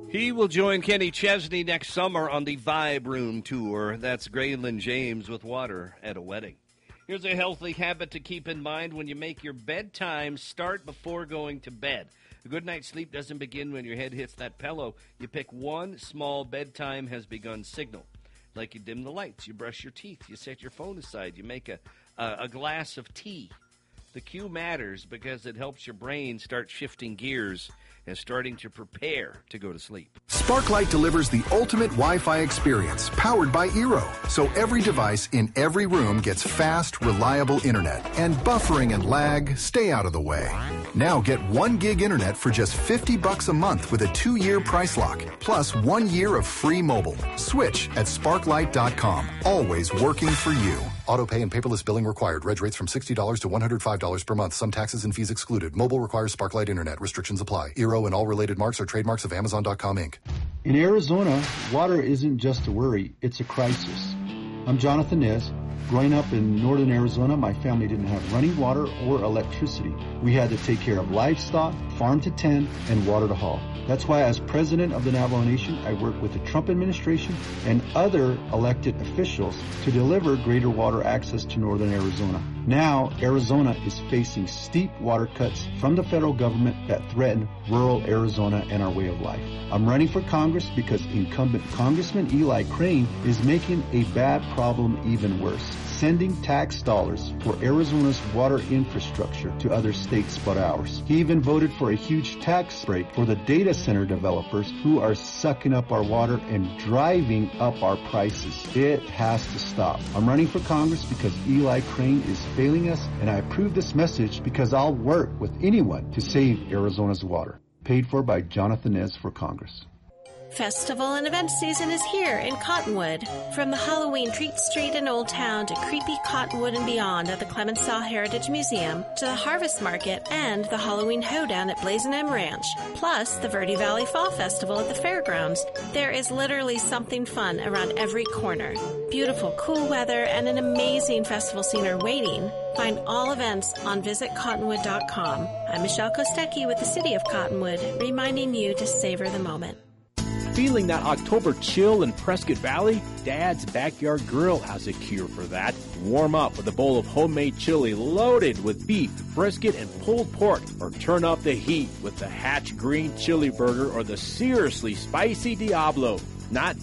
He will join Kenny Chesney next summer on the Vibe Room Tour. That's Graylin James with Water at a Wedding. Here's a healthy habit to keep in mind when you make your bedtime start before going to bed. A good night's sleep doesn't begin when your head hits that pillow. You pick one small bedtime has begun signal. Like you dim the lights, you brush your teeth, you set your phone aside, you make a glass of tea. The cue matters because it helps your brain start shifting gears and starting to prepare to go to sleep. Sparklight delivers the ultimate Wi-Fi experience powered by Eero. So every device in every room gets fast, reliable internet. And buffering and lag stay out of the way. Now get 1 gig internet for just $50 a month with a 2-year price lock. Plus 1 year of free mobile. Switch at sparklight.com. Always working for you. Auto pay and paperless billing required. Reg rates from $60 to $105 per month. Some taxes and fees excluded. Mobile requires Sparklight internet. Restrictions apply. Eero and all related marks are trademarks of Amazon.com, Inc. In Arizona, water isn't just a worry, it's a crisis. I'm Jonathan Nez. Growing up in northern Arizona, my family didn't have running water or electricity. We had to take care of livestock, farm to tend, and water to haul. That's why as president of the Navajo Nation, I work with the Trump administration and other elected officials to deliver greater water access to northern Arizona. Now, Arizona is facing steep water cuts from the federal government that threaten rural Arizona and our way of life. I'm running for Congress because incumbent Congressman Eli Crane is making a bad problem even worse, sending tax dollars for Arizona's water infrastructure to other states but ours. He even voted for a huge tax break for the data center developers who are sucking up our water and driving up our prices. It has to stop. I'm running for Congress because Eli Crane is failing us, and I approve this message because I'll work with anyone to save Arizona's water. Paid for by Jonathan Nez for Congress. Festival and event season is here in Cottonwood. From the Halloween Treat Street in Old Town to creepy Cottonwood and beyond at the Clemenceau Heritage Museum to the Harvest Market and the Halloween Hoedown at Blazin' M Ranch, plus the Verde Valley Fall Festival at the fairgrounds. There is literally something fun around every corner. Beautiful, cool weather and an amazing festival scene are waiting. Find all events on visitcottonwood.com. I'm Michelle Kostecki with the City of Cottonwood, reminding you to savor the moment. Feeling that October chill in Prescott Valley? Dad's Backyard Grill has a cure for that. Warm up with a bowl of homemade chili loaded with beef, brisket, and pulled pork. Or turn up the heat with the Hatch Green Chili Burger or the seriously spicy Diablo. Not